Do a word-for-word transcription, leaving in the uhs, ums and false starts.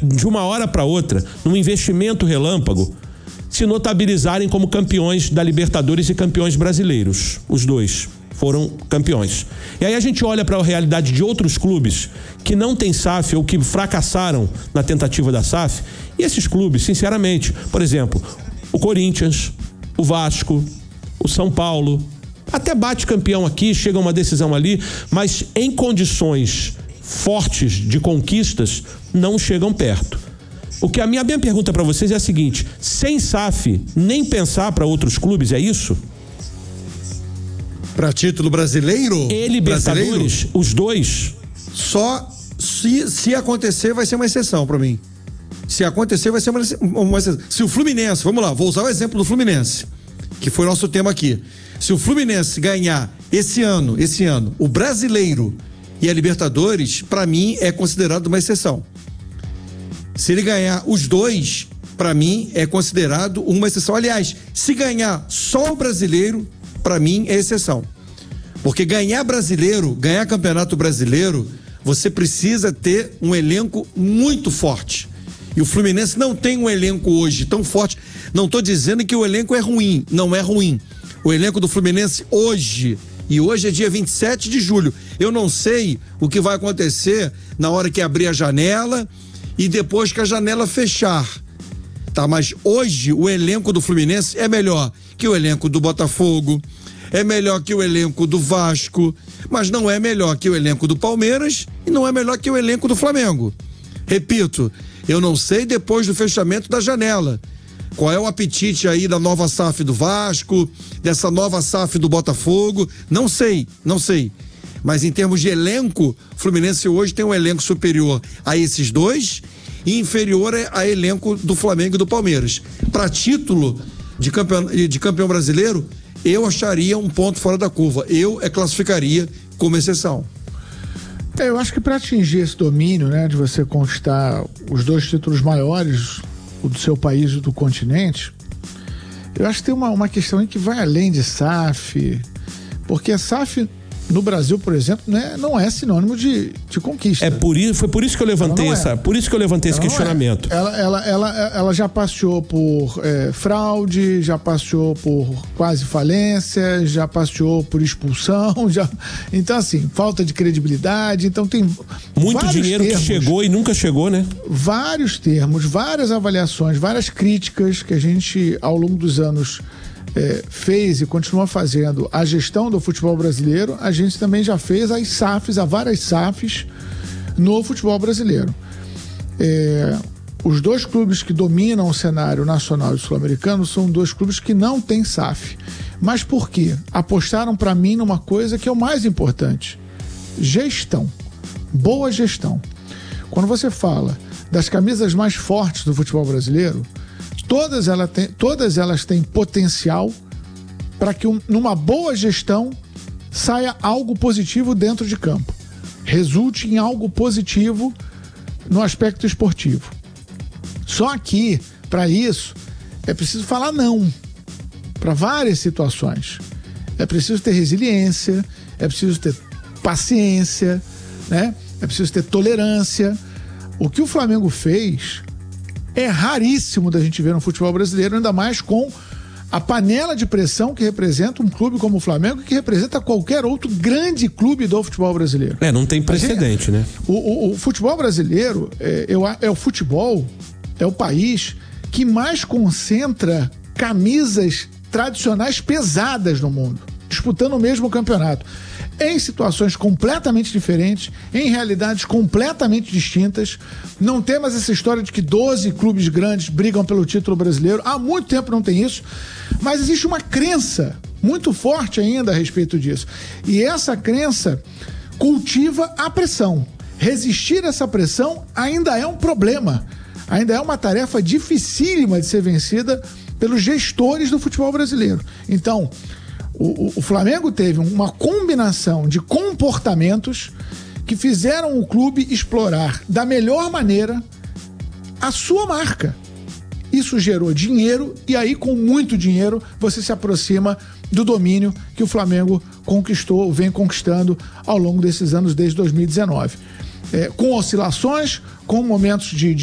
de uma hora para outra, num investimento relâmpago, se notabilizarem como campeões da Libertadores e campeões brasileiros. Os dois foram campeões. E aí a gente olha para a realidade de outros clubes que não têm S A F ou que fracassaram na tentativa da S A F. E esses clubes, sinceramente, por exemplo, o Corinthians, o Vasco, o São Paulo, até bate campeão aqui, chega uma decisão ali, mas em condições fortes de conquistas, não chegam perto. O que a minha, a minha pergunta para vocês é a seguinte: sem S A F, nem pensar para outros clubes, é isso? Para título brasileiro? E Libertadores, brasileiro? Os dois. Só se, se acontecer, vai ser uma exceção para mim. Se acontecer, vai ser uma, uma exceção. Se o Fluminense, vamos lá, vou usar o exemplo do Fluminense, que foi nosso tema aqui. Se o Fluminense ganhar esse ano, esse ano, o brasileiro e a Libertadores, para mim é considerado uma exceção. Se ele ganhar os dois, para mim é considerado uma exceção. Aliás, se ganhar só o brasileiro, para mim é exceção. Porque ganhar brasileiro, ganhar campeonato brasileiro, você precisa ter um elenco muito forte. E o Fluminense não tem um elenco hoje tão forte. Não estou dizendo que o elenco é ruim, não é ruim. O elenco do Fluminense hoje, e hoje é dia vinte e sete de julho, eu não sei o que vai acontecer na hora que abrir a janela e depois que a janela fechar. Tá, mas hoje o elenco do Fluminense é melhor que o elenco do Botafogo, é melhor que o elenco do Vasco, mas não é melhor que o elenco do Palmeiras e não é melhor que o elenco do Flamengo. Repito, eu não sei depois do fechamento da janela qual é o apetite aí da nova S A F do Vasco, dessa nova S A F do Botafogo, não sei, não sei. Mas em termos de elenco, o Fluminense hoje tem um elenco superior a esses dois e inferior a elenco do Flamengo e do Palmeiras. Para título de campeão, de campeão brasileiro, eu acharia um ponto fora da curva. Eu é classificaria como exceção. É, eu acho que para atingir esse domínio, né, de você conquistar os dois títulos maiores, o do seu país e o do continente, eu acho que tem uma, uma questão aí que vai além de S A F, porque a S A F no Brasil, por exemplo, né, não é sinônimo de, de conquista. É por isso, foi por isso que eu levantei essa, é. por isso que eu levantei ela esse questionamento. É. Ela, ela, ela, ela já passeou por é, fraude, já passeou por quase falência, já passeou por expulsão, já, então assim, falta de credibilidade, então tem muito dinheiro termos, que chegou e nunca chegou, né? Vários termos, várias avaliações, várias críticas que a gente ao longo dos anos É, fez e continua fazendo a gestão do futebol brasileiro. A gente também já fez as S A Fs, há várias S A Fs no futebol brasileiro. É, os dois clubes que dominam o cenário nacional e sul-americano são dois clubes que não têm S A F. Mas por quê? Apostaram para mim numa coisa que é o mais importante: gestão, boa gestão. Quando você fala das camisas mais fortes do futebol brasileiro, Todas, ela tem, todas elas têm potencial para que um, numa boa gestão saia algo positivo dentro de campo. Resulte em algo positivo no aspecto esportivo. Só que, para isso, é preciso falar não para várias situações. É preciso ter resiliência, é preciso ter paciência, né? É preciso ter tolerância. O que o Flamengo fez é raríssimo da gente ver no futebol brasileiro, ainda mais com a panela de pressão que representa um clube como o Flamengo e que representa qualquer outro grande clube do futebol brasileiro. É, não tem precedente, gente, né? O, o, o futebol brasileiro é, é, é o futebol, é o país que mais concentra camisas tradicionais pesadas no mundo, disputando o mesmo campeonato. Em situações completamente diferentes, em realidades completamente distintas. Não tem mais essa história de que doze clubes grandes brigam pelo título brasileiro. Há muito tempo não tem isso, mas existe uma crença muito forte ainda a respeito disso. E essa crença cultiva a pressão. Resistir a essa pressão ainda é um problema. Ainda é uma tarefa dificílima de ser vencida pelos gestores do futebol brasileiro. Então, O, o Flamengo teve uma combinação de comportamentos que fizeram o clube explorar da melhor maneira a sua marca. Isso gerou dinheiro e aí, com muito dinheiro, você se aproxima do domínio que o Flamengo conquistou, vem conquistando ao longo desses anos desde dois mil e dezenove. É, com oscilações, com momentos de, de